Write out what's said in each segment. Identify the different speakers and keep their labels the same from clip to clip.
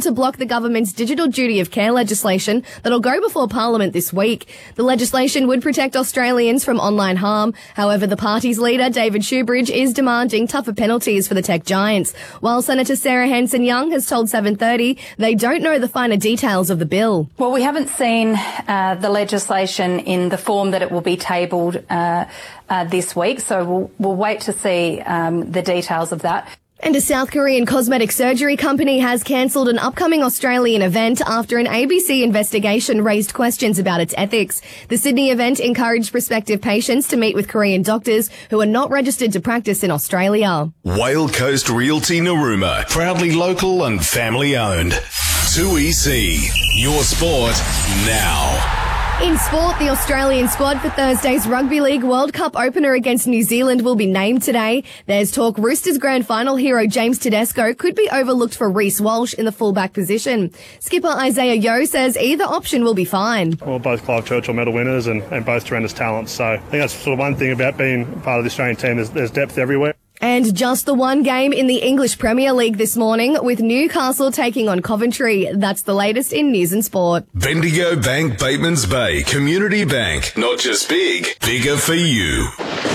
Speaker 1: to block the government's digital duty of care legislation that'll go before Parliament this week. The legislation would protect Australians from online harm. However, the party's leader, David Shoebridge, is demanding tougher penalties for the tech giants, while Senator Sarah Hanson-Young has told 7:30 they don't know the finer details of the bill.
Speaker 2: Well, we haven't seen the legislation in the form that it will be tabled this week, so we'll wait to see the details of that.
Speaker 1: And a South Korean cosmetic surgery company has cancelled an upcoming Australian event after an ABC investigation raised questions about its ethics. The Sydney event encouraged prospective patients to meet with Korean doctors who are not registered to practice in Australia.
Speaker 3: Whale Coast Realty Narooma, proudly local and family owned. 2EC, your sport now.
Speaker 1: In sport, the Australian squad for Thursday's Rugby League World Cup opener against New Zealand will be named today. There's talk Roosters grand final hero James Tedesco could be overlooked for Reece Walsh in the fullback position. Skipper Isaiah Yeo says either option will be fine.
Speaker 4: Well, both Clive Churchill medal winners and both tremendous talents. So I think that's sort of one thing about being part of the Australian team. There's depth everywhere.
Speaker 1: And just the one game in the English Premier League this morning with Newcastle taking on Coventry. That's the latest in news and sport.
Speaker 3: Bendigo Bank Batemans Bay Community Bank. Not just big, bigger for you.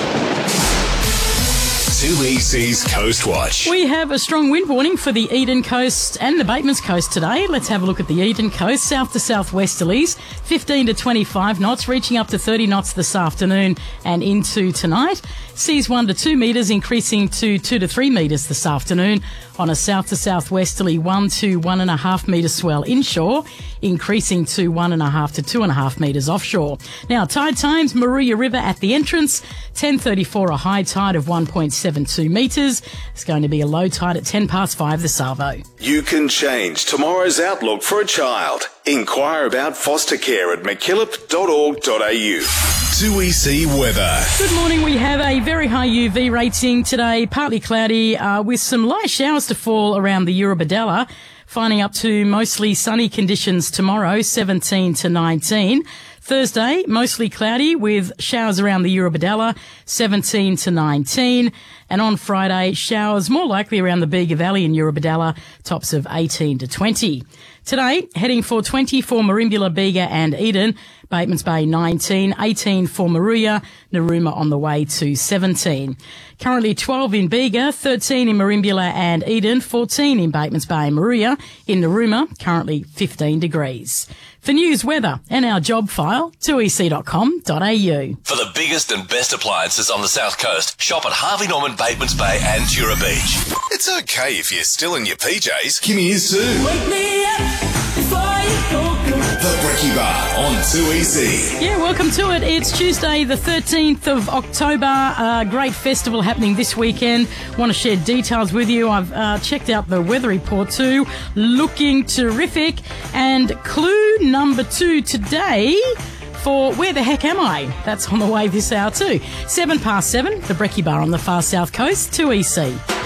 Speaker 3: 2EC's Coast Watch.
Speaker 5: We have a strong wind warning for the Eden Coast and the Batemans Coast today. Let's have a look at the Eden Coast. South to southwesterlies, 15 to 25 knots, reaching up to 30 knots this afternoon and into tonight. Seas 1 to 2 metres, increasing to 2 to 3 metres this afternoon on a south to southwesterly 1 to 1.5 metre swell inshore, increasing to 1.5 to 2.5 metres offshore. Now, tide times, Maruya River at the entrance, 10:34, a high tide of 1.72 metres. It's going to be a low tide at 10 past 5 this arvo.
Speaker 3: You can change tomorrow's outlook for a child. Inquire about foster care at mckillop.org.au. 2EC weather.
Speaker 5: Good morning. We have a very high UV rating today, partly cloudy with some light showers to fall around the Eurobodalla, finding up to mostly sunny conditions tomorrow, 17 to 19. Thursday, mostly cloudy with showers around the Eurobodalla, 17 to 19. And on Friday, showers more likely around the Bega Valley and Eurobodalla, tops of 18 to 20. Today, heading for 20 for Merimbula, Bega and Eden, Batemans Bay 19, 18 for Maruya, Narooma on the way to 17. Currently 12 in Bega, 13 in Merimbula and Eden, 14 in Batemans Bay and Maruya. In Narooma, currently 15 degrees. For news, weather and our job file, 2ec.com.au.
Speaker 6: For the biggest and best appliances on the South Coast, shop at Harvey Norman, Batemans Bay and Tura Beach.
Speaker 3: It's okay if you're still in your PJs. Kimmy is too.
Speaker 7: Wake me up before you go.
Speaker 3: The Brekkie Bar on 2EC.
Speaker 5: Yeah, welcome to it. It's Tuesday, the 13th of October. A great festival happening this weekend. Want to share details with you. I've checked out the weather report too. Looking terrific. And clue number 2 today for Where the Heck Am I? That's on the way this hour too. 7 past 7, the Brekkie Bar on the far south coast, 2EC.